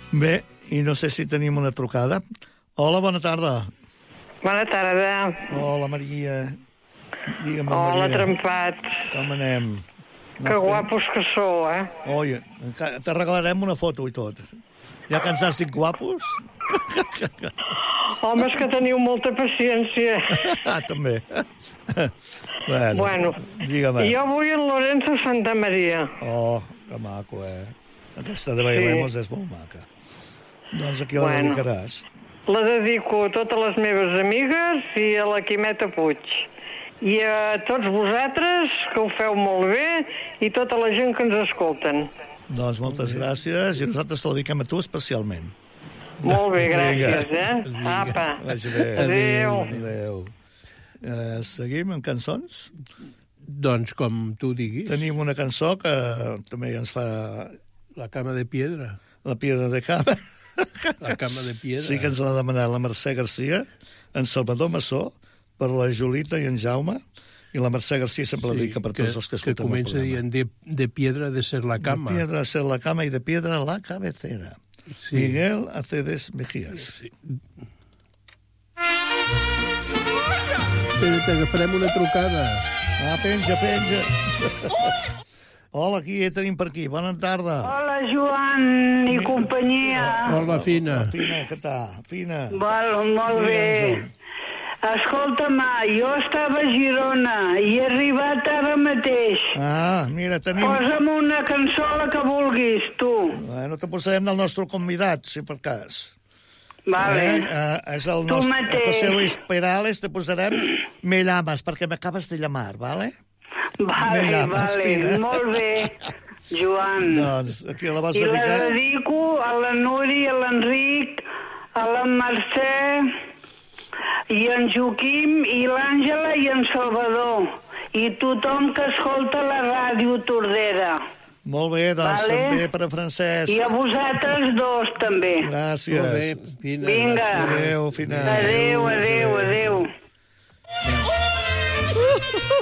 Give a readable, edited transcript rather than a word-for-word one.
Bé, i no sé si tenim una trucada. Hola, bona tarda. Bona tarda. Hola, Maria. Digue'm, Hola, Maria. trempats. Com anem? Que guapos que sou, eh? Oi, te regalarem una foto i tot. Ja que ens has dit guapos? Home, és que teniu molta paciència. Ah, també. Bueno, digue'm. jo vull en Lorenzo Santa Maria. Oh, que maco, Aquesta de Bailemos és molt maca. Doncs aquí la dedicaràs. La dedico a totes les meves amigues i a la Quimeta Puig. I a tots vosaltres, que ho feu molt bé, i tota la gent que ens escolten. Doncs moltes gràcies, i nosaltres te la dediquem a tu especialment. Molt bé, gràcies, Apa. Vagi bé. Adéu. Seguim amb cançons? Doncs com tu diguis. Tenim una cançó que també ens fa... La cama de piedra. La piedra de cama. La cama de piedra. Sí que ens l'ha demanat la Mercè Garcia, en Salvador Massó, per la Julita i en Jaume, i la Mercè Garcia sempre la dedica per tots els que escolten el programa. Que comença dient de piedra de ser la cama. De piedra de ser la cama i de piedra la cabecera. Sí. Miguel Aceves Mejías. Sí. T'agafarem una trucada. Penja. Hola, qui tenim per aquí? Bona tarda. Hola, Joan i companyia. Hola, Fina. Fina, què tal? Fina. Molt bé. Escolta'm, jo estava a Girona i he arribat ara mateix. Mira, tenim... Posa'm una cançó, la que vulguis, tu. Bueno, te posarem del nostre convidat, si per cas. Vale. És el nostre José Luis Perales, te posarem Me llamas, perquè m'acabes de llamar, vale? Vale, molt bé, Joan. Doncs aquí la vas dedicar. I la dedico a la Núria, a l'Enric, a la Mercè, i en Joaquim, i l'Àngela, i en Salvador. I tothom que escolta la ràdio Tordera. Molt bé, doncs també per a Francesc. I a vosaltres dos, també. Gràcies. Molt bé, Fina. Vinga. Adéu, Fina. Adéu.